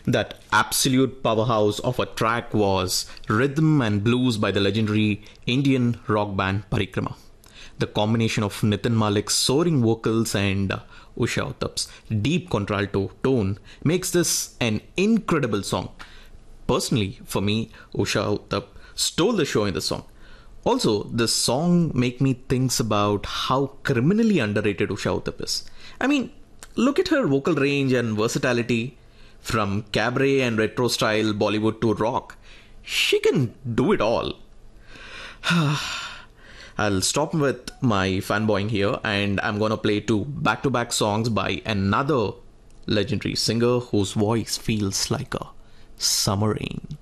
That absolute powerhouse of a track was Rhythm and Blues by the legendary Indian rock band Parikrama. The combination of Nitin Malik's soaring vocals and Usha Uttap's deep contralto tone makes this an incredible song. Personally, for me, Usha Uttap stole the show in the song. Also, this song make me think about how criminally underrated Usha Uttap is. I mean, look at her vocal range and versatility. From cabaret and retro style Bollywood to rock, she can do it all. I'll stop with my fanboying here and I'm gonna play two back to back songs by another legendary singer whose voice feels like a summer rain.